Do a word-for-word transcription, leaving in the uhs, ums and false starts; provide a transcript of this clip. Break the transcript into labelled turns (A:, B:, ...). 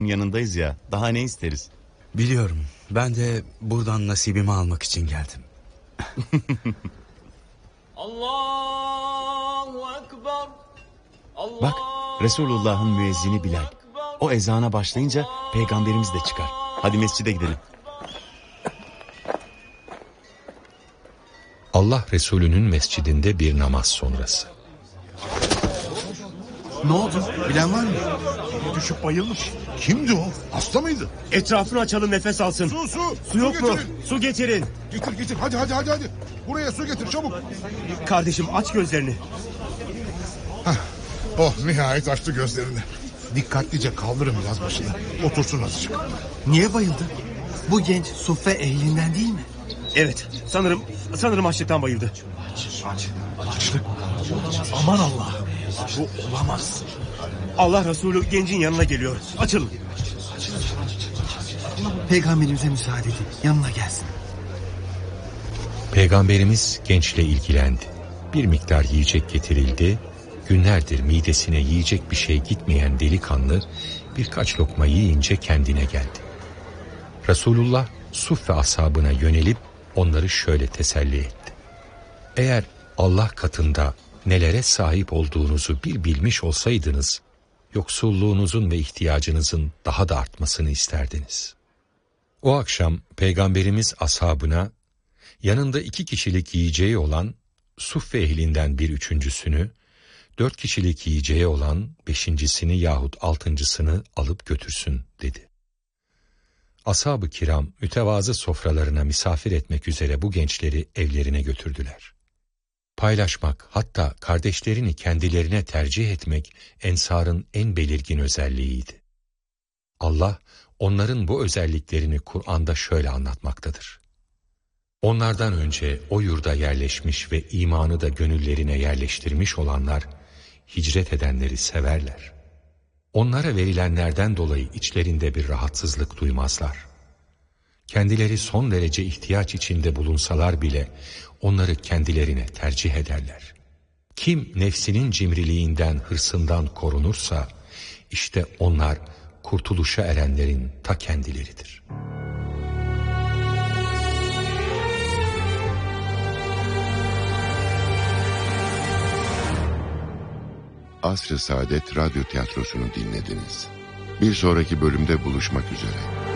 A: yanındayız ya. Daha ne isteriz?
B: Biliyorum. Ben de buradan nasibimi almak için geldim.
C: Allahu Ekber.
A: Bak, Resulullah'ın müezzini Bilal. O ezana başlayınca peygamberimiz de çıkar. Hadi mescide gidelim.
D: Allah Resulü'nün mescidinde bir namaz sonrası.
E: Ne oldu? Bilen var mı? Düşüp bayılmış. Kimdi o? Hasta mıydı?
C: Etrafını açalım, nefes alsın.
E: Su su.
C: Su yok
E: getirin.
C: mu? Su getirin.
E: Getir getir. Hadi hadi hadi hadi. Buraya su getir çabuk.
C: Kardeşim aç gözlerini.
E: Heh. Oh nihayet açtı gözlerini. Dikkatlice kaldırın biraz başını. Otursun azıcık.
F: Niye bayıldı? Bu genç suffe ehlinden değil mi?
C: Evet, sanırım sanırım açlıktan bayıldı.
F: Açlık. Aman Allah. Bu olamaz.
C: Allah Resulü gencin yanına geliyor. Açılın.
F: Peygamberimize müsaade edin. Yanına gelsin.
D: Peygamberimiz gençle ilgilendi. Bir miktar yiyecek getirildi. Günlerdir midesine yiyecek bir şey gitmeyen delikanlı birkaç lokma yiyince kendine geldi. Resulullah Suffe ashabına yönelip onları şöyle teselli etti. Eğer Allah katında nelere sahip olduğunuzu bir bilmiş olsaydınız, yoksulluğunuzun ve ihtiyacınızın daha da artmasını isterdiniz. O akşam Peygamberimiz ashabına yanında iki kişilik yiyeceği olan Suffe ehlinden bir üçüncüsünü, dört kişilik yiyeceği olan beşincisini yahut altıncısını alıp götürsün dedi. Ashab-ı kiram mütevazı sofralarına misafir etmek üzere bu gençleri evlerine götürdüler. Paylaşmak, hatta kardeşlerini kendilerine tercih etmek ensarın en belirgin özelliğiydi. Allah onların bu özelliklerini Kur'an'da şöyle anlatmaktadır. Onlardan önce o yurda yerleşmiş ve imanı da gönüllerine yerleştirmiş olanlar hicret edenleri severler. Onlara verilenlerden dolayı içlerinde bir rahatsızlık duymazlar. Kendileri son derece ihtiyaç içinde bulunsalar bile onları kendilerine tercih ederler. Kim nefsinin cimriliğinden, hırsından korunursa işte onlar kurtuluşa erenlerin ta kendileridir.
G: Asr-ı Saadet Radyo Tiyatrosu'nu dinlediniz. Bir sonraki bölümde buluşmak üzere.